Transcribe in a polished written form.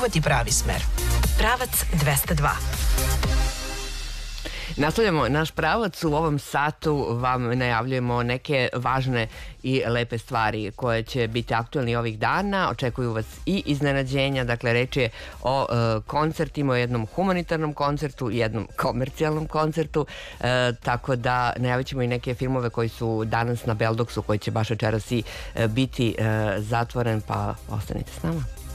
uhvati pravi smer. Pravac 202. Nastavljamo naš pravac. U ovom satu vam najavljujemo neke važne i lepe stvari koje će biti aktualni ovih dana. Očekuju vas i iznenađenja. Dakle, reč je o koncertima, o jednom humanitarnom koncertu i jednom komercijalnom koncertu. Tako da najavit ćemo i neke filmove koji su danas na Beldoksu, koji će baš večeras i biti zatvoren, pa ostanite s nama.